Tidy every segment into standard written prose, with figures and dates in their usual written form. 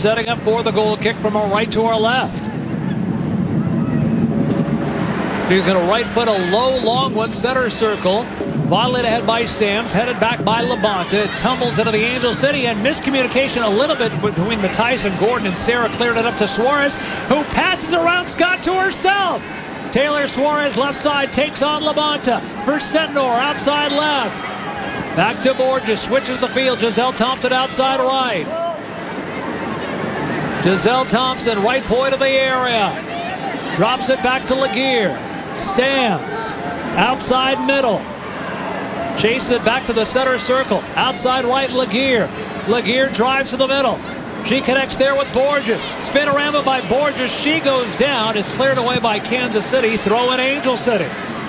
setting up for the goal kick from our right to our left. She's going to right foot a low, long one, center circle. Volleyed ahead by Sams, headed back by Labonta. It tumbles into the Angel City, and miscommunication a little bit between Matthijs and Gordon, and Sarah cleared it up to Suarez, who passes around Scott to herself. Taylor Suarez, left side, takes on Labonta for Sentnor, outside left. Back to Borges, switches the field. Giselle Thompson outside right. Giselle Thompson, right point of the area. Drops it back to Laguerre. Sams, outside middle. Chases it back to the center circle. Outside right, Laguerre. Laguerre drives to the middle. She connects there with Borges. Spinorama by Borges. She goes down. It's cleared away by Kansas City. Throw in Angel City.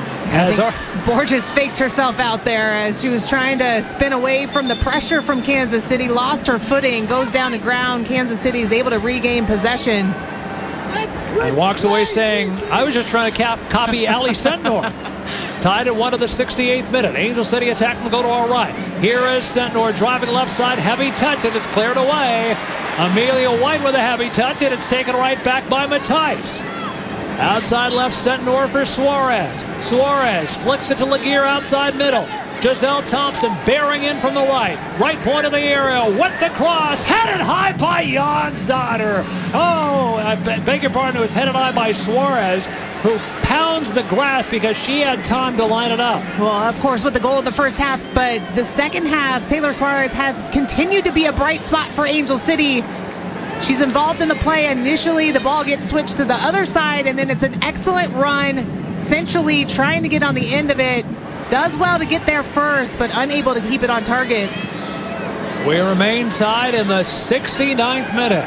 Borges faked herself out there as she was trying to spin away from the pressure from Kansas City. Lost her footing. Goes down to ground. Kansas City is able to regain possession. And walks away saying, I was just trying to copy Ali Sentnor. Tied at 1 of the 68th minute. Angel City attacking to go to our right. Here is Sentnor driving left side. Heavy touch, and it's cleared away. Amelia White with a heavy touch, and it's taken right back by Matthijs. Outside left, Sentnor for Suarez. Suarez flicks it to Laguerre outside middle. Giselle Thompson bearing in from the right. Right point of the area with the cross. Headed high by Jonsdottir. Oh, I beg your pardon, it was headed high by Suarez, who pounds the grass because she had time to line it up. Well, of course, with the goal of the first half, but the second half, Taylor Suarez has continued to be a bright spot for Angel City. She's involved in the play. Initially, the ball gets switched to the other side, and then it's an excellent run, centrally trying to get on the end of it. Does well to get there first, but unable to keep it on target. We remain tied in the 69th minute.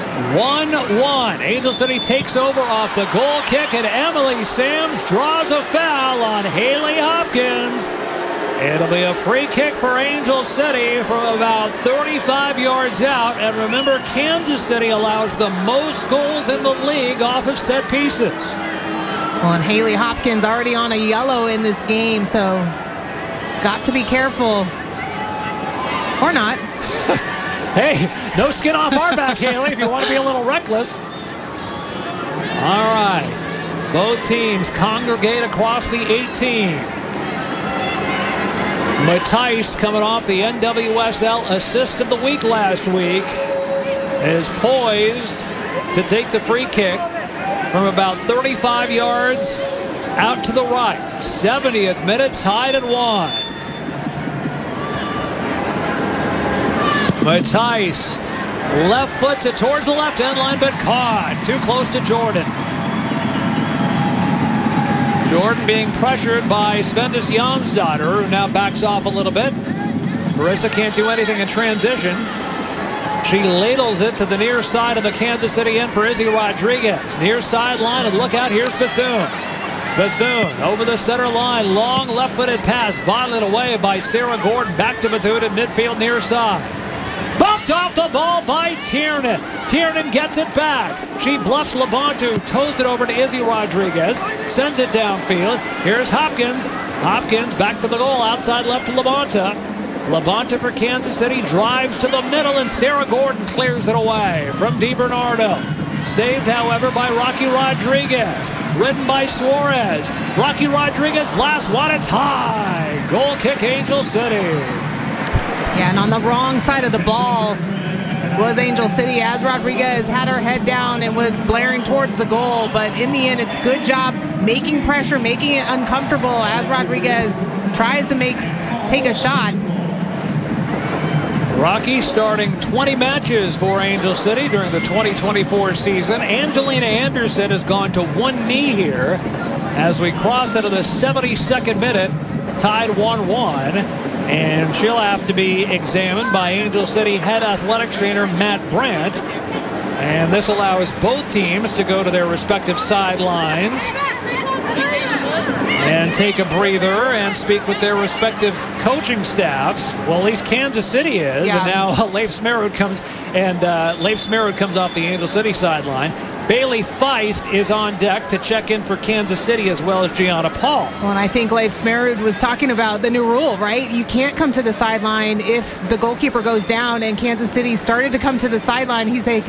1-1. Angel City takes over off the goal kick, and Emily Sams draws a foul on Haley Hopkins. It'll be a free kick for Angel City from about 35 yards out. And remember, Kansas City allows the most goals in the league off of set pieces. Well, and Haley Hopkins already on a yellow in this game, so it's got to be careful. Or not. Hey, no skin off our back, Haley, if you want to be a little reckless. All right. Both teams congregate across the 18. Matthijs, coming off the NWSL Assist of the Week last week, is poised to take the free kick from about 35 yards out to the right. 70th minute, tied at 1. Matthijs left foots it towards the left end line, but caught too close to Jordan. Jordan being pressured by Svendis Jonsdottir, who now backs off a little bit. Marissa can't do anything in transition. She ladles it to the near side of the Kansas City end for Izzy Rodriguez. Near sideline, and look out, here's Bethune. Bethune over the center line. Long left-footed pass. Violent away by Sarah Gordon. Back to Bethune at midfield near side. Bumped off the ball by Tiernan. Tiernan gets it back. She bluffs Labonta, who toes it over to Izzy Rodriguez. Sends it downfield. Here's Hopkins. Hopkins back to the goal. Outside left to Labonta. Labonta for Kansas City drives to the middle, and Sarah Gordon clears it away from DiBernardo. Saved, however, by Rocky Rodriguez. Ridden by Suarez. Rocky Rodriguez, last one, it's high. Goal kick, Angel City. Yeah, and on the wrong side of the ball was Angel City as Rodriguez had her head down and was blaring towards the goal. But in the end, it's good job making pressure, making it uncomfortable as Rodriguez tries to take a shot. Rocky starting 20 matches for Angel City during the 2024 season. Angelina Anderson has gone to one knee here as we cross into the 72nd minute, tied 1-1. And she'll have to be examined by Angel City head athletic trainer Matt Brandt. And this allows both teams to go to their respective sidelines and take a breather and speak with their respective coaching staffs. Well, at least Kansas City is. Yeah. And now Leif Smerud comes off the Angel City sideline. Bailey Feist is on deck to check in for Kansas City, as well as Gianna Paul. Well, and I think Leif Smerud was talking about the new rule, right? You can't come to the sideline if the goalkeeper goes down, and Kansas City started to come to the sideline. He's like,